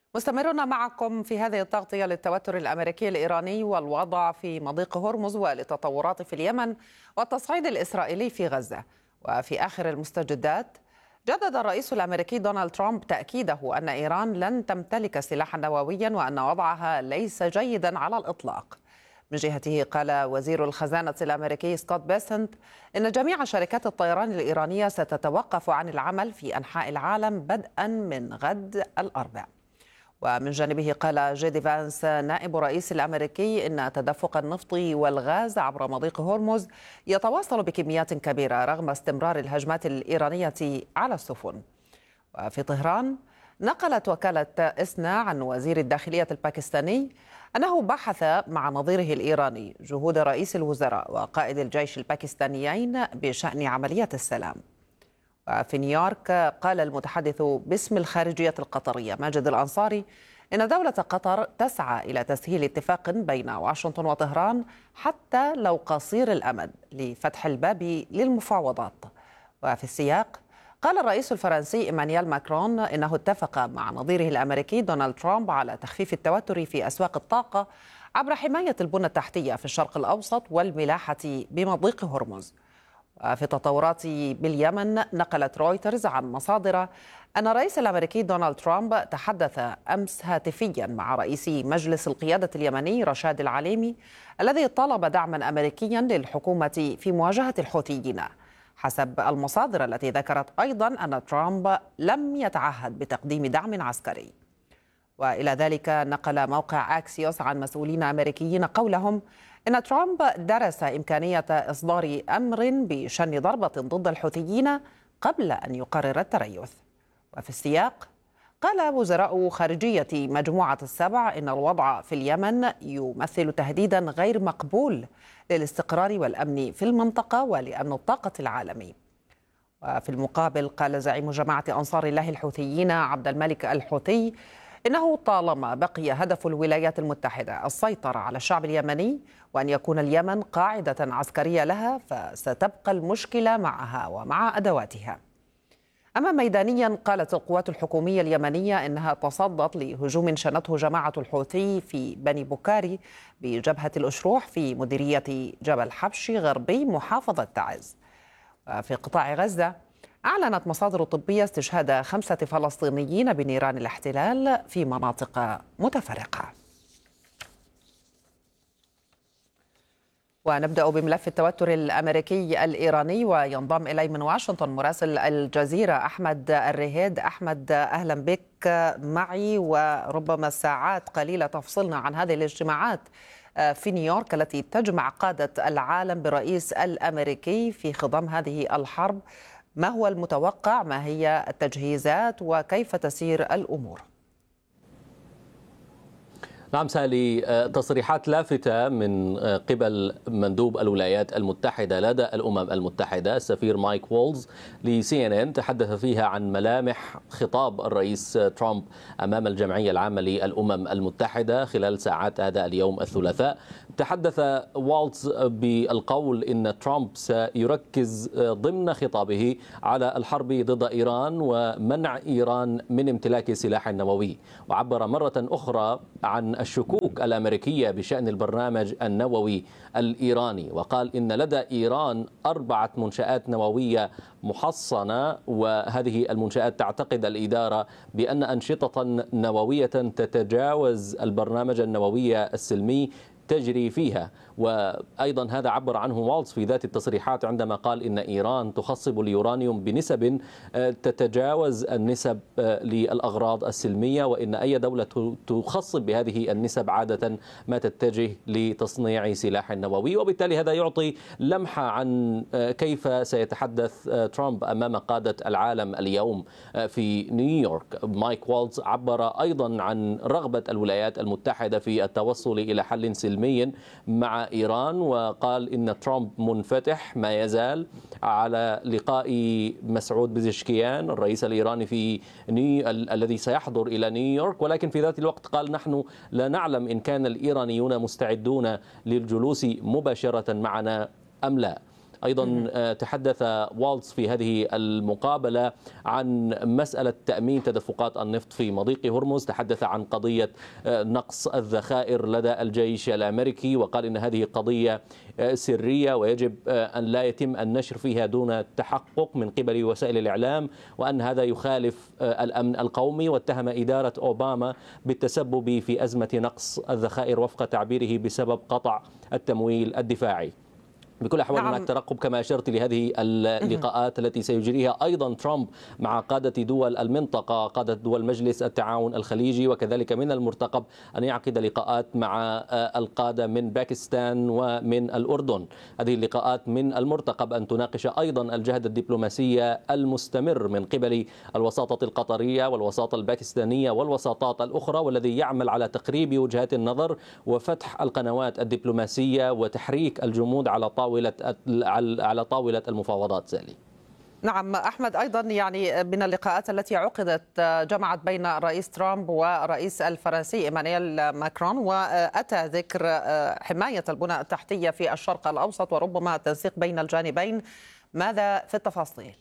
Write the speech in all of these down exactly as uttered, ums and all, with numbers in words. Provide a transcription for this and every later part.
مستمرون معكم في هذه التغطية للتوتر الأمريكي الإيراني والوضع في مضيق هرمز وللتطورات في اليمن والتصعيد الإسرائيلي في غزة. وفي آخر المستجدات، جدد الرئيس الأمريكي دونالد ترامب تأكيده أن إيران لن تمتلك سلاحا نوويا وأن وضعها ليس جيدا على الإطلاق. من جهته، قال وزير الخزانة الأمريكي سكوت بيسنت إن جميع شركات الطيران الإيرانية ستتوقف عن العمل في أنحاء العالم بدءا من غد الأربعاء. ومن جانبه، قال جيدي فانس نائب الرئيس الأمريكي إن تدفق النفط والغاز عبر مضيق هرمز يتواصل بكميات كبيرة رغم استمرار الهجمات الإيرانية على السفن. وفي طهران، نقلت وكالة إسنا عن وزير الداخلية الباكستاني أنه بحث مع نظيره الإيراني جهود رئيس الوزراء وقائد الجيش الباكستانيين بشأن عملية السلام. وفي نيويورك، قال المتحدث باسم الخارجية القطرية ماجد الأنصاري إن دولة قطر تسعى إلى تسهيل اتفاق بين واشنطن وطهران حتى لو قصير الأمد لفتح الباب للمفاوضات. وفي السياق، قال الرئيس الفرنسي إيمانويل ماكرون إنه اتفق مع نظيره الأمريكي دونالد ترامب على تخفيف التوتر في أسواق الطاقة عبر حماية البنى التحتية في الشرق الأوسط والملاحة بمضيق هرمز. في التطورات باليمن، نقلت رويترز عن مصادر أن الرئيس الأمريكي دونالد ترامب تحدث أمس هاتفيا مع رئيس مجلس القيادة اليمني رشاد العليمي الذي طلب دعما أمريكيا للحكومة في مواجهة الحوثيين، حسب المصادر التي ذكرت أيضا أن ترامب لم يتعهد بتقديم دعم عسكري. وإلى ذلك، نقل موقع أكسيوس عن مسؤولين أمريكيين قولهم إن ترامب درس إمكانية إصدار أمر بشن ضربة ضد الحوثيين قبل أن يقرر التريث. وفي السياق، قال وزراء خارجية مجموعة السبع إن الوضع في اليمن يمثل تهديدا غير مقبول للاستقرار والأمن في المنطقة ولأمن الطاقة العالمي. وفي المقابل، قال زعيم جماعة أنصار الله الحوثيين عبد الملك الحوثي إنه طالما بقي هدف الولايات المتحدة السيطرة على الشعب اليمني وأن يكون اليمن قاعدة عسكرية لها، فستبقى المشكلة معها ومع أدواتها. أما ميدانيا، قالت القوات الحكومية اليمنية إنها تصدت لهجوم شنته جماعة الحوثي في بني بوكاري بجبهة الأشروح في مديرية جبل حبشي غربي محافظة تعز. وفي قطاع غزة، أعلنت مصادر طبية استشهاد خمسة فلسطينيين بنيران الاحتلال في مناطق متفرقة. ونبدأ بملف التوتر الأمريكي الإيراني، وينضم إلي من واشنطن مراسل الجزيرة أحمد الرهيد. أحمد، أهلا بك معي، وربما ساعات قليلة تفصلنا عن هذه الاجتماعات في نيويورك التي تجمع قادة العالم بالرئيس الأمريكي في خضم هذه الحرب. ما هو المتوقع؟ ما هي التجهيزات؟ وكيف تسير الأمور؟ نعم سالي، تصريحات لافتة من قبل مندوب الولايات المتحدة لدى الأمم المتحدة السفير مايك وولز لسي ان ان تحدث فيها عن ملامح خطاب الرئيس ترامب أمام الجمعية العامة للأمم المتحدة خلال ساعات هذا اليوم الثلاثاء. تحدث وولز بالقول إن ترامب سيركز ضمن خطابه على الحرب ضد إيران ومنع إيران من امتلاك سلاح نووي، وعبر مرة أخرى عن الشكوك الأمريكية بشأن البرنامج النووي الإيراني، وقال إن لدى إيران أربعة منشآت نووية محصنة، وهذه المنشآت تعتقد الإدارة بأن أنشطة نووية تتجاوز البرنامج النووي السلمي تجري فيها. وأيضا هذا عبر عنه والز في ذات التصريحات عندما قال إن إيران تخصب اليورانيوم بنسب تتجاوز النسب للأغراض السلمية، وإن أي دولة تخصب بهذه النسب عادة ما تتجه لتصنيع سلاح نووي. وبالتالي هذا يعطي لمحة عن كيف سيتحدث ترامب أمام قادة العالم اليوم في نيويورك. مايك والز عبر أيضا عن رغبة الولايات المتحدة في التوصل إلى حل سلمي مع إيران، وقال إن ترامب منفتح ما يزال على لقاء مسعود بزشكيان الرئيس الإيراني في نيو... ال... الذي سيحضر إلى نيويورك، ولكن في ذات الوقت قال نحن لا نعلم إن كان الإيرانيون مستعدون للجلوس مباشرة معنا أم لا. أيضا تحدث والتز في هذه المقابلة عن مسألة تأمين تدفقات النفط في مضيق هرمز، تحدث عن قضية نقص الذخائر لدى الجيش الأمريكي، وقال إن هذه قضية سرية ويجب أن لا يتم النشر فيها دون تحقق من قبل وسائل الإعلام، وأن هذا يخالف الأمن القومي، واتهم إدارة أوباما بالتسبب في أزمة نقص الذخائر وفق تعبيره بسبب قطع التمويل الدفاعي. بكل الأحوال هناك ترقب كما أشرت لهذه اللقاءات التي سيجريها أيضا ترامب مع قادة دول المنطقة، قادة دول مجلس التعاون الخليجي، وكذلك من المرتقب أن يعقد لقاءات مع القادة من باكستان ومن الأردن. هذه اللقاءات من المرتقب أن تناقش أيضا الجهد الدبلوماسي المستمر من قبل الوساطة القطرية والوساطة الباكستانية والوساطات الأخرى، والذي يعمل على تقريب وجهات النظر وفتح القنوات الدبلوماسية وتحريك الجمود على طاولة على طاولة المفاوضات. سالي. نعم أحمد، أيضا يعني من اللقاءات التي عقدت جمعت بين الرئيس ترامب والرئيس الفرنسي إيمانويل ماكرون، وأتى ذكر حماية البنى التحتية في الشرق الأوسط وربما التنسيق بين الجانبين. ماذا في التفاصيل؟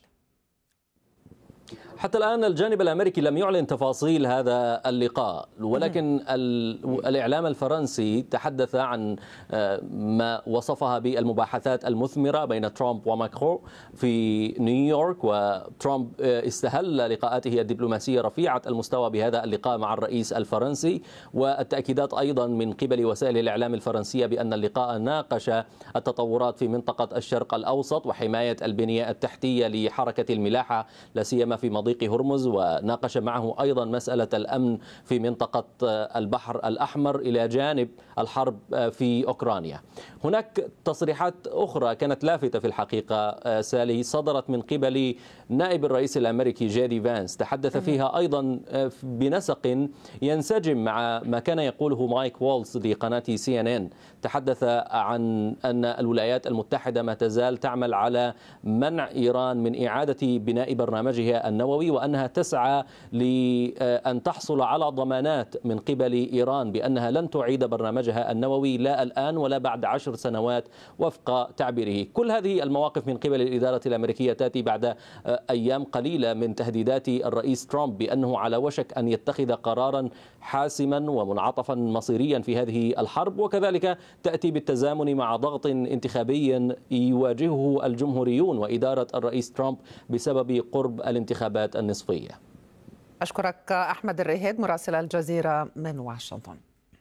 حتى الآن الجانب الأمريكي لم يعلن تفاصيل هذا اللقاء، ولكن الإعلام الفرنسي تحدث عن ما وصفها بالمباحثات المثمرة بين ترامب وماكرون في نيويورك، وترامب استهل لقاءاته الدبلوماسية رفيعة المستوى بهذا اللقاء مع الرئيس الفرنسي، والتأكيدات أيضا من قبل وسائل الإعلام الفرنسية بأن اللقاء ناقش التطورات في منطقة الشرق الأوسط وحماية البنية التحتية لحركة الملاحة لا سيما في مضيق هرمز، وناقش معه أيضا مسألة الأمن في منطقة البحر الأحمر إلى جانب الحرب في أوكرانيا. هناك تصريحات أخرى كانت لافتة في الحقيقة سالي، صدرت من قبل نائب الرئيس الأمريكي جي دي فانس، تحدث فيها أيضا بنسق ينسجم مع ما كان يقوله مايك وولز لقناة سي إن إن. تحدث عن أن الولايات المتحدة ما تزال تعمل على منع إيران من إعادة بناء برنامجها النووي، وأنها تسعى لأن تحصل على ضمانات من قبل إيران بأنها لن تعيد برنامجها النووي لا الآن ولا بعد عشر سنوات وفق تعبيره. كل هذه المواقف من قبل الإدارة الأمريكية تأتي بعد أيام قليلة من تهديدات الرئيس ترامب بأنه على وشك أن يتخذ قرارا حاسما ومنعطفا مصيريا في هذه الحرب، وكذلك تأتي بالتزامن مع ضغط انتخابي يواجهه الجمهوريون وإدارة الرئيس ترامب بسبب قرب الانتخابات النصفية. أشكرك أحمد الرهيد مراسل الجزيرة من واشنطن.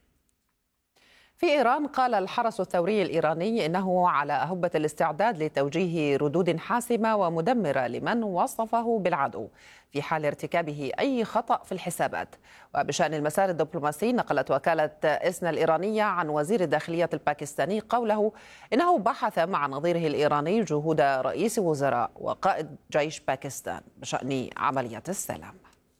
في إيران قال الحرس الثوري الإيراني إنه على أهبة الاستعداد لتوجيه ردود حاسمة ومدمرة لمن وصفه بالعدو في حال ارتكابه أي خطأ في الحسابات. وبشأن المسار الدبلوماسي، نقلت وكالة إسنا الإيرانية عن وزير الداخلية الباكستاني قوله إنه بحث مع نظيره الإيراني جهود رئيس وزراء وقائد جيش باكستان بشأن عملية السلام.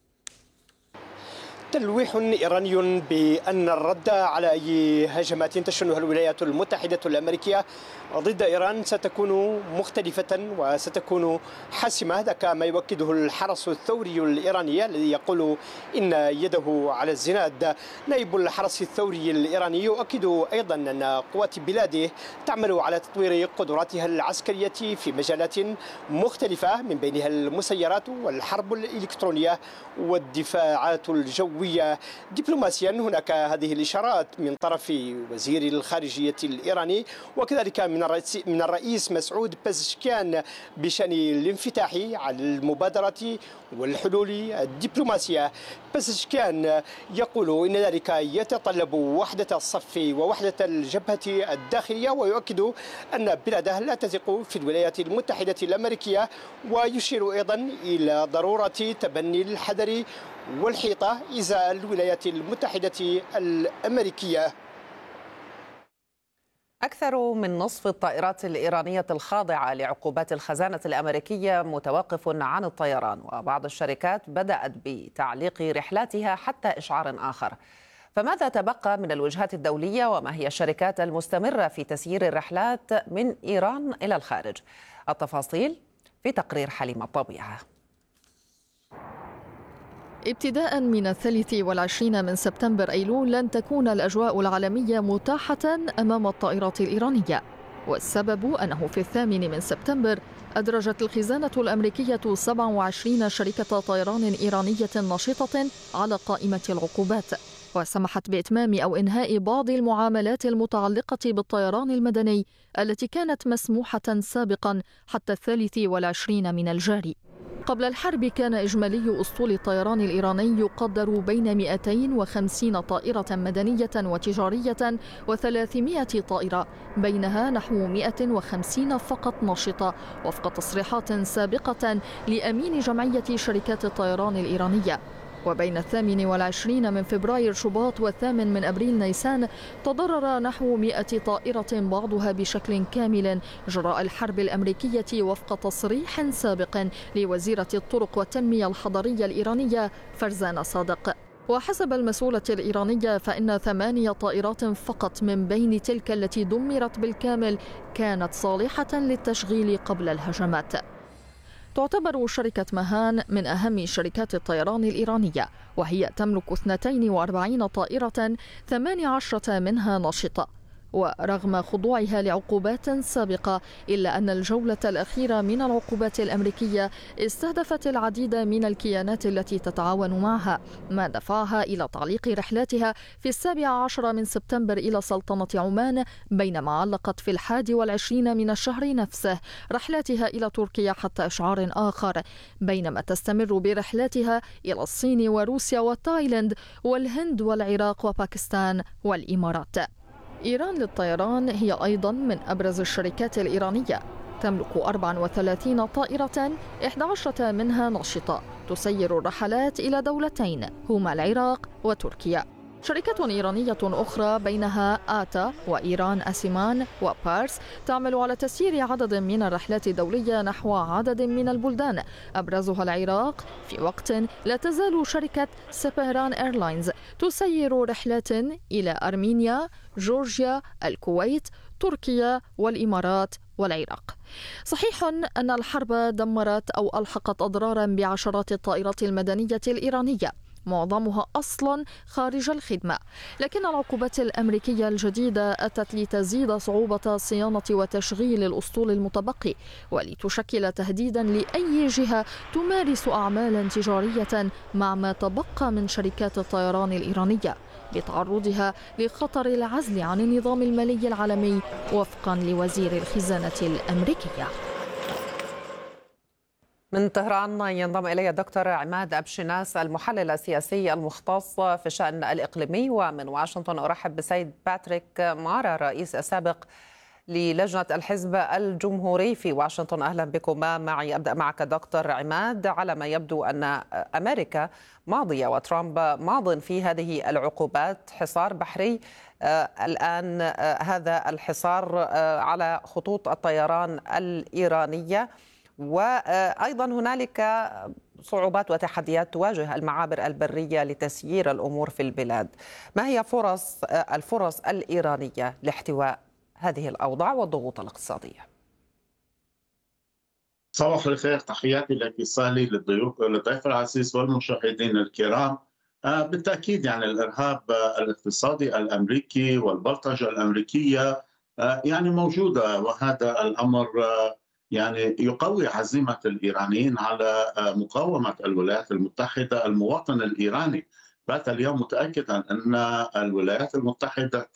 تلويح إيراني بأن الرد على أي هجمات تشنها الولايات المتحدة الأمريكية ضد إيران ستكون مختلفة وستكون حاسمة. هذا كما يؤكده الحرس الثوري الإيراني الذي يقول إن يده على الزناد. نائب الحرس الثوري الإيراني يؤكد أيضا أن قوات بلاده تعمل على تطوير قدراتها العسكرية في مجالات مختلفة من بينها المسيرات والحرب الإلكترونية والدفاعات الجوية. دبلوماسيا هناك هذه الإشارات من طرف وزير الخارجية الإيراني وكذلك من الرئيس من الرئيس مسعود بزشكيان بشأن الانفتاح على المبادرة والحلول الدبلوماسية. بزشكيان يقول إن ذلك يتطلب وحدة الصف ووحدة الجبهة الداخلية، ويؤكد أن بلاده لا تثق في الولايات المتحدة الأمريكية، ويشير أيضا إلى ضرورة تبني الحذر والحيطة إزاء الولايات المتحدة الأمريكية. أكثر من نصف الطائرات الإيرانية الخاضعة لعقوبات الخزانة الأمريكية متوقف عن الطيران، وبعض الشركات بدأت بتعليق رحلاتها حتى إشعار آخر. فماذا تبقى من الوجهات الدولية، وما هي الشركات المستمرة في تسيير الرحلات من إيران إلى الخارج؟ التفاصيل في تقرير حليمة الطبيعة. ابتداء من الثالث والعشرين من سبتمبر أيلول لن تكون الأجواء العالمية متاحة أمام الطائرات الإيرانية، والسبب أنه في الثامن من سبتمبر أدرجت الخزانة الأمريكية سبعة وعشرين شركة طيران إيرانية نشطة على قائمة العقوبات، وسمحت بإتمام أو إنهاء بعض المعاملات المتعلقة بالطيران المدني التي كانت مسموحة سابقا حتى الثالث والعشرين من الجاري. قبل الحرب كان إجمالي أسطول الطيران الإيراني يقدر بين مئتين وخمسين طائرة مدنية وتجارية وثلاثمائة طائرة، بينها نحو مئة وخمسين فقط نشطة وفق تصريحات سابقة لأمين جمعية شركات الطيران الإيرانية. وبين الثامن والعشرين من فبراير شباط والثامن من أبريل نيسان تضرر نحو مئة طائرة بعضها بشكل كامل جراء الحرب الأمريكية وفق تصريح سابق لوزيرة الطرق والتنمية الحضرية الإيرانية فرزان صادق. وحسب المسؤولة الإيرانية فإن ثمانية طائرات فقط من بين تلك التي دمرت بالكامل كانت صالحة للتشغيل قبل الهجمات. تعتبر شركة مهان من أهم شركات الطيران الإيرانية، وهي تملك اثنتين وأربعين طائرة ثمان عشرة منها نشطة. ورغم خضوعها لعقوبات سابقة إلا أن الجولة الأخيرة من العقوبات الأمريكية استهدفت العديد من الكيانات التي تتعاون معها، ما دفعها إلى تعليق رحلاتها في السابع عشر من سبتمبر إلى سلطنة عمان، بينما علقت في الحادي والعشرين من الشهر نفسه رحلاتها إلى تركيا حتى إشعار آخر، بينما تستمر برحلاتها إلى الصين وروسيا وتايلاند والهند والعراق وباكستان والإمارات. إيران للطيران هي أيضا من أبرز الشركات الإيرانية، تملك أربعة وثلاثين طائرة إحدى عشرة منها نشطة تسير الرحلات إلى دولتين هما العراق وتركيا. شركات إيرانية أخرى بينها آتا وإيران أسيمان وبارس تعمل على تسيير عدد من الرحلات الدولية نحو عدد من البلدان أبرزها العراق، في وقت لا تزال شركة سبيران إيرلاينز تسير رحلات إلى أرمينيا، جورجيا، الكويت، تركيا والإمارات والعراق. صحيح أن الحرب دمرت أو ألحقت أضرارا بعشرات الطائرات المدنية الإيرانية، معظمها أصلا خارج الخدمة، لكن العقوبات الأمريكية الجديدة أتت لتزيد صعوبة صيانة وتشغيل الأسطول المتبقي، ولتشكل تهديدا لأي جهة تمارس أعمالا تجارية مع ما تبقى من شركات الطيران الإيرانية، بتعرضها لخطر العزل عن النظام المالي العالمي وفقا لوزير الخزانة الأمريكية. من طهران ينضم إلي الدكتور عماد أبشناس المحلل السياسي المختص في الشأن الإقليمي، ومن واشنطن أرحب بسيد باتريك مارا الرئيس السابق للجنة الحزب الجمهوري في واشنطن. أهلا بكما معي. أبدأ معك دكتور عماد. على ما يبدو أن أمريكا ماضية وترامب ماض في هذه العقوبات، حصار بحري آه الآن آه هذا الحصار آه على خطوط الطيران الإيرانية، وأيضا هنالك صعوبات وتحديات تواجه المعابر البرية لتسيير الأمور في البلاد. ما هي فرص الفرص الإيرانية لاحتواء هذه الأوضاع والضغوط الاقتصادية؟ صباح الخير، تحياتي لك سالي، للضيوف للضيف العزيز والمشاهدين الكرام. بالتأكيد يعني الإرهاب الاقتصادي الأمريكي والبلطجة الأمريكية يعني موجودة، وهذا الأمر يعني يقوي عزيمة الإيرانيين على مقاومة الولايات المتحدة. المواطن الإيراني بات اليوم متأكدا أن الولايات المتحدة